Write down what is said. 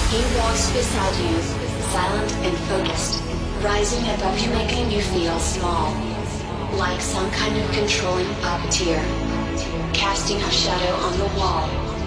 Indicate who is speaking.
Speaker 1: He walks beside you, silent and focused, rising above you, making you feel small. Like some kind of controlling puppeteer, casting a shadow on the wall.